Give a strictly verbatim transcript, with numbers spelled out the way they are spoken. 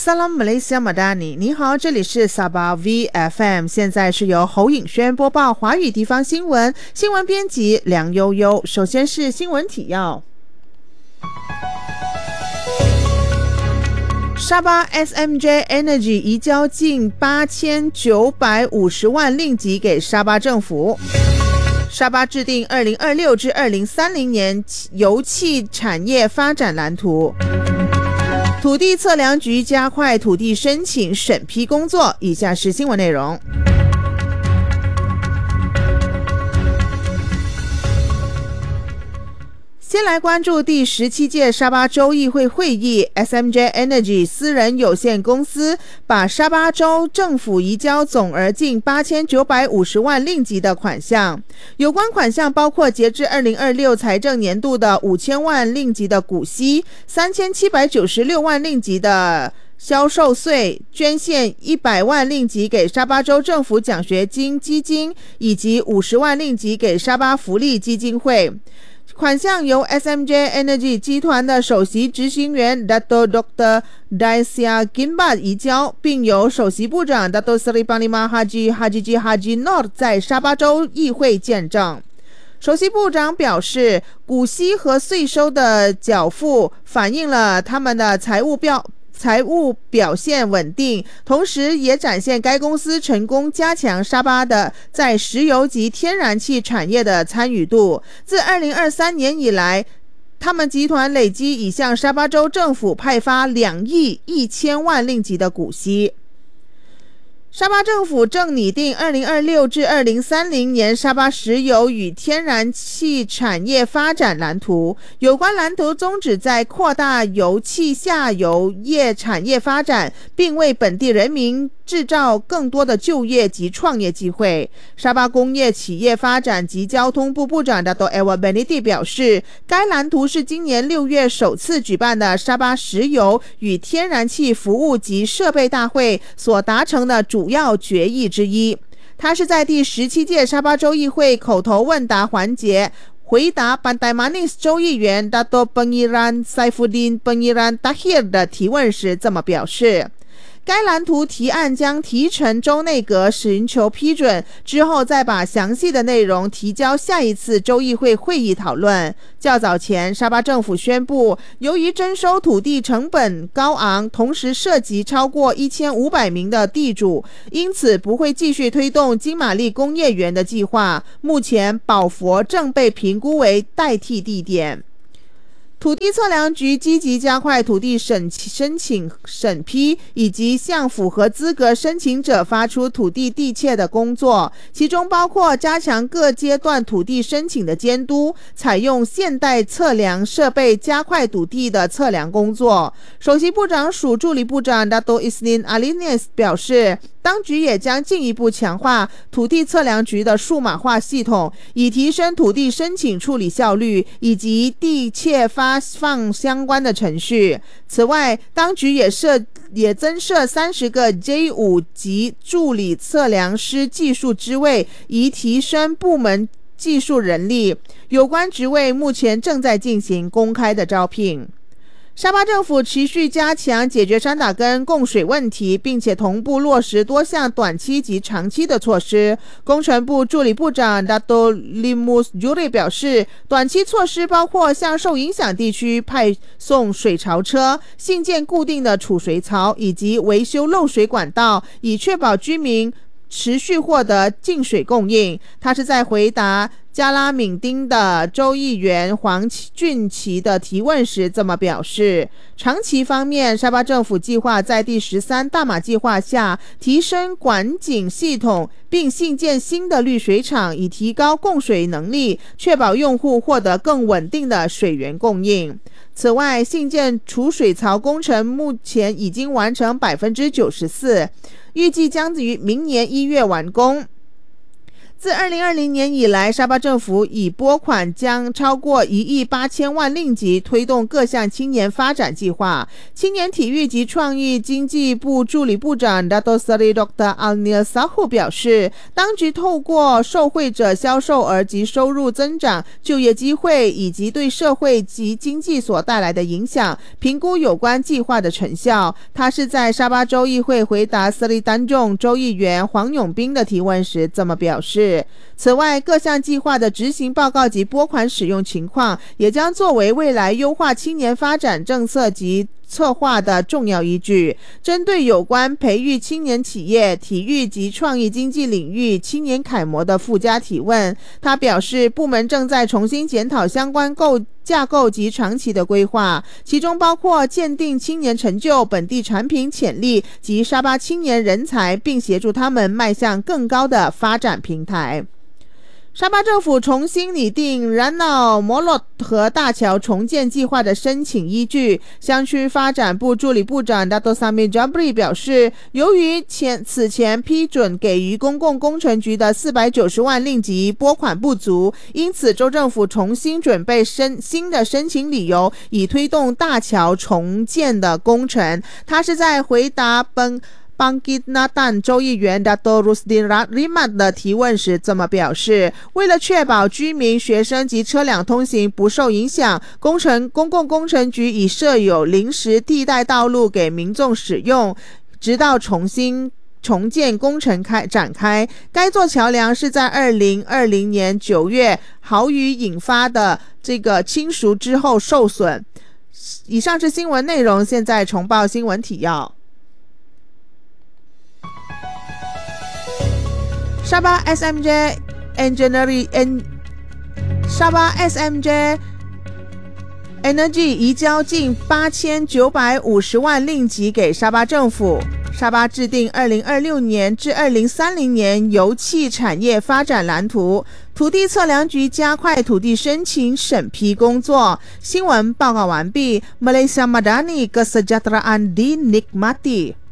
Salam Malaysia Madani， 你好，这里是 Sabah V F M， 现在是由侯颖轩播报华语地方新闻，新闻编辑梁悠悠。首先是新闻提要。沙巴 S M J Energy 移交近八千九百五十万令吉给沙巴政府。沙巴制定二零二六至二零三零年油气产业发展蓝图。土地测量局加快土地申请审批工作。以下是新闻内容。先来关注第十七届沙巴州议会会议 ，S M J Energy 私人有限公司把沙巴州政府移交总额近八千九百五十万令吉的款项，有关款项包括截至二零二六财政年度的五千万令吉的股息、三千七百九十六万令吉的销售税、捐献一百万令吉给沙巴州政府奖学金基金，以及五十万令吉给沙巴福利基金会。款项由 S M J Energy 集团的首席执行员 Dato Doktor Daisya Gimbat 移交，并由首席部长 Dato Seri Panglima Haji Hajiji Haji Noor 在沙巴州议会见证。首席部长表示，股息和税收的缴付反映了他们的财务表财务表现稳定，同时也展现该公司成功加强沙巴的在石油及天然气产业的参与度。自二零二三年以来，他们集团累积已向沙巴州政府派发两亿一千万令吉的股息。沙巴政府正拟定二零二六至二零三零年沙巴石油与天然气产业发展蓝图，有关蓝图宗旨在扩大油气下游业产业发展，并为本地人民制造更多的就业及创业机会。沙巴工业企业发展及交通部部长 Dato Ewa Beniti 表示，该蓝图是今年六月首次举办的沙巴石油与天然气服务及设备大会所达成的主要决议之一。他是在第十七届沙巴州议会口头问答环节回答 Pantai Manis 州议员 Dato Pengiran Saifuddin Pengiran Tahir 的提问时这么表示。该蓝图提案将提呈州内阁寻求批准，之后再把详细的内容提交下一次州议会会议讨论。较早前，沙巴政府宣布，由于征收土地成本高昂，同时涉及超过一千五百名的地主，因此不会继续推动金马利工业园的计划。目前，宝佛正被评估为代替地点。土地测量局积极加快土地审申请审批，以及向符合资格申请者发出土地地契的工作，其中包括加强各阶段土地申请的监督，采用现代测量设备加快土地的测量工作。首席部长署助理部长 Dato Isnin Alines 表示，当局也将进一步强化土地测量局的数码化系统，以提升土地申请处理效率以及地契发放相关的程序。此外，当局也设也增设三十个 J 五 级助理测量师技术职位，以提升部门技术人力。有关职位目前正在进行公开的招聘。沙巴政府持续加强解决山打根供水问题，并且同步落实多项短期及长期的措施。工程部助理部长 Dato Limus Juri 表示，短期措施包括向受影响地区派送水槽车、兴建固定的储水槽，以及维修漏水管道，以确保居民持续获得净水供应。他是在回答加拉敏丁的州议员黄俊奇的提问时这么表示。长期方面，沙巴政府计划在第十三大马计划下提升管井系统，并兴建新的滤水厂，以提高供水能力，确保用户获得更稳定的水源供应。此外，兴建储水槽工程目前已经完成 百分之九十四， 预计将于明年一月完工。 自二零二零年以来，沙巴政府已拨款将超过一亿八千万令吉，推动各项青年发展计划。青年体育及创意经济部助理部长 Dato Seri Doktor Alnil Sahu 表示，当局透过受惠者销售额及收入增长、就业机会以及对社会及经济所带来的影响，评估有关计划的成效。他是在沙巴州议会回答 Seri Tanjung 州议员黄永斌的提问时这么表示。此外，各项计划的执行报告及拨款使用情况也将作为未来优化青年发展政策及策划的重要依据。针对有关培育青年企业、体育及创意经济领域青年楷模的附加提问，他表示部门正在重新检讨相关构架构及长期的规划，其中包括鉴定青年成就、本地产品潜力及沙巴青年人才，并协助他们迈向更高的发展平台。沙巴政府重新拟定然脑摩洛河大桥重建计划的申请依据。乡区发展部助理部长 Dato Sami Jabri 表示，由于前此前批准给予公共工程局的四百九十万令吉拨款不足，因此州政府重新准备申新的申请理由，以推动大桥重建的工程。他是在回答本Bangkit Natan 州议员 Dato Rusdin Rimat 的提问时这么表示，为了确保居民、学生及车辆通行不受影响，工程公共工程局已设有临时替代道路给民众使用，直到重新重建工程开展开。该座桥梁是在二零二零年九月豪雨引发的这个倾熟之后受损。以上是新闻内容，现在重报新闻提要。沙巴 S M J Engineering 沙巴 S M J Energy 移交近八千九百五十万令吉给沙巴政府。沙巴制定二零二六年至二零三零年油气产业发展蓝图，土地测量局加快土地申请审批工作。新闻报告完毕。Malaysia Madani Kesejahteraan dinikmati。